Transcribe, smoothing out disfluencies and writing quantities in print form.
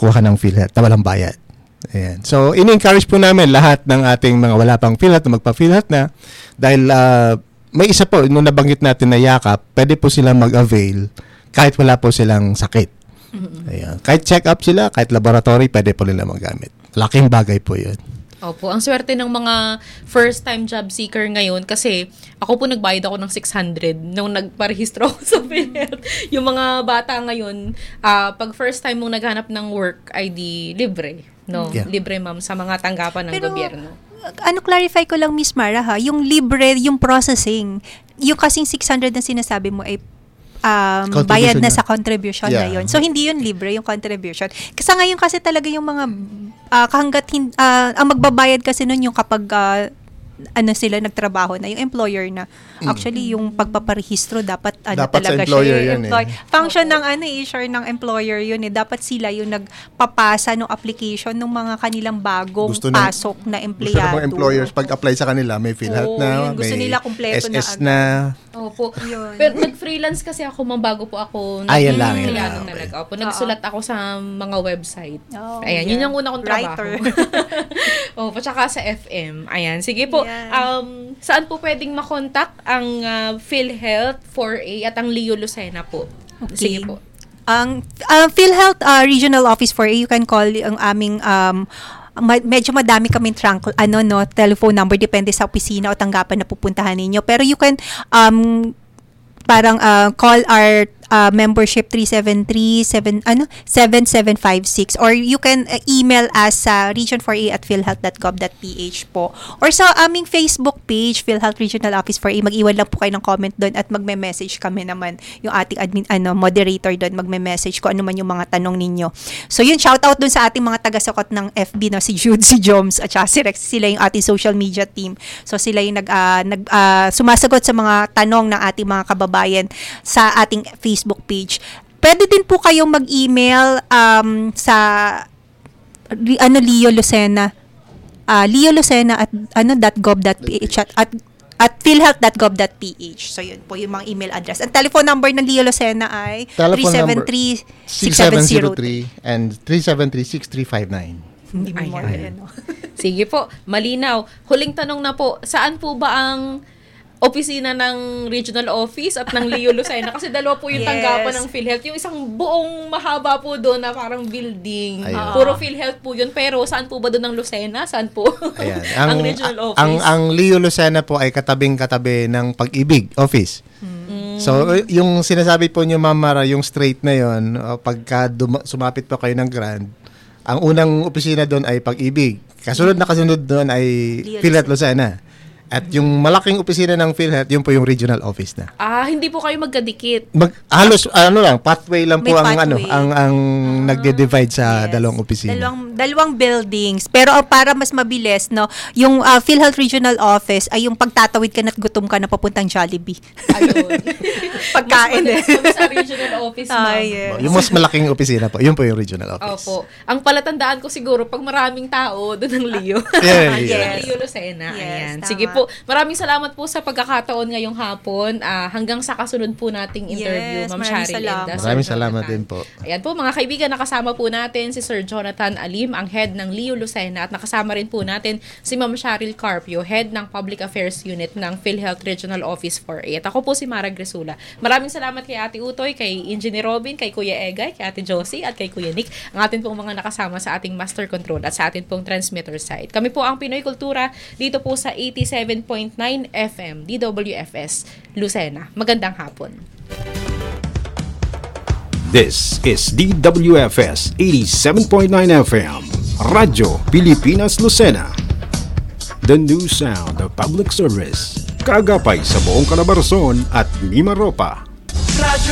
makakuha ng PhilHealth na walang bayad. Ayan. So, in-encourage po namin lahat ng ating mga wala pang PhilHealth na magpa-PhilHealth na dahil may isa po, nung nabanggit natin na yakap, pwede po silang mag-avail kahit wala po silang sakit. Ayan. Kahit check-up sila, kahit laboratory, pwede po nila magamit. Laking bagay po yun. Opo, ang swerte ng mga first-time job seeker ngayon kasi ako po nagbayad ako ng 600 nung nagparehistro ako sa PhilHealth. Yung mga bata ngayon, pag first time mong naghanap ng work ID, libre. No? Yeah. Libre, ma'am, sa mga tanggapan ng gobyerno. Clarify ko lang, Miss Mara, ha? Yung libre, yung processing, yung kasing 600 na sinasabi mo ay bayad na sa contribution na yun. So, hindi yun libre, yung contribution. Kasi ngayon kasi talaga yung mga kahanggat ang magbabayad kasi nun yung kapag sila nagtrabaho na, yung employer na. Actually, yung pagpaparehistro dapat talaga siya yung function ng sure ng employer yun eh. Dapat sila yung nagpapasa ng application ng mga kanilang bagong pasok na empleyado. Gusto ng employers pag-apply sa kanila, may PhilHealth na, may gusto nila kumpleto SS na. Opo. Pero nag-freelance kasi ako, bago po ako yan lang. talaga. Opo, nagsulat ako sa mga website. Ayan, yun yung una kong trabaho. Opo, tsaka sa FM. Ayan, sige po. Saan po pwedeng makontak ang PhilHealth 4A at ang Leo Lucena po? Okay. Sige po. Ang PhilHealth Regional Office 4A, you can call ang aming medyo madami kaming telephone number, depende sa opisina o tanggapan na pupuntahan ninyo. Pero you can call our membership 373-7756 or you can email us sa region4a@philhealth.gov.ph po. Or sa aming Facebook page, PhilHealth Regional Office 4A, mag-iwan lang po kayo ng comment doon at magme-message kami naman. Yung ating moderator doon, magme-message ko ano man yung mga tanong ninyo. So yun, shout out doon sa ating mga taga-sukot ng FB, si Jude, si Joms, at saka si Rex. Sila yung ating social media team. So sila yung sumasagot sa mga tanong ng ating mga kababayan sa ating Facebook page. Pwede din po kayong mag-email sa Leo Lucena. Leo Lucena at .gov.ph at philhealth.gov.ph. So yun po yung mga email address. Ang telephone number ng Leo Lucena ay 373-6703 and 373-6359. Hindi mo Sige po, malinaw. Huling tanong na po, saan po ba ang opisina ng regional office at ng Leo Lucena? Kasi dalawa po yung tanggapan ng PhilHealth. Yung isang buong mahaba po doon na parang building. Puro PhilHealth po yun. Pero saan po ba doon ng Lucena? Saan po ang regional office? Ang Leo Lucena po ay katabing-katabi ng Pag-ibig office. So, yung sinasabi po niyo, Ma'am Mara, yung straight na yon, pagka sumapit po kayo ng Grand, ang unang opisina doon ay Pag-ibig. Kasunod doon ay PhilHealth Lucena. At yung malaking opisina ng PhilHealth, yun po yung regional office na. Hindi po kayo magkadikit. Halos pathway lang po ang nagde-divide sa dalawang opisina. Dalawang buildings. Pero para mas mabilis, no, yung PhilHealth Regional Office ay yung pagtatawid ka na't gutom ka na papuntang Jollibee. Ayun. Pagkain sa regional office, ma'am. Yes. Yung mas malaking opisina po, yun po yung regional office. Opo. Ang palatandaan ko siguro, pag maraming tao, doon ang Leo. Leo Lucena. Ayan. Tama. Sige po. Maraming salamat po sa pagkakataon ngayong hapon. Hanggang sa kasunod po nating interview, Ma'am Shari Linda. Maraming salamat din po. Ayan po, mga kaibigan, nakasama po natin si Sir Jonathan Alim, ang head ng Leo Lucena, at nakasama rin po natin si Ma'am Cheryl Carpio, head ng Public Affairs Unit ng PhilHealth Regional Office 4A. At ako po si Mara Gresula. Maraming salamat kay Ate Utoy, kay Engineer Robin, kay Kuya Egay, kay Ate Josie, at kay Kuya Nick, ang atin pong mga nakasama sa ating master control at sa atin pong transmitter site. Kami po ang Pinoy Kultura dito po sa 87.9 FM DWFS Lucena. Magandang hapon. This is DWFS 87.9 FM Radyo Pilipinas Lucena. The new sound of public service. Kaagapay sa buong Calabarzon at Mimaropa. Radyo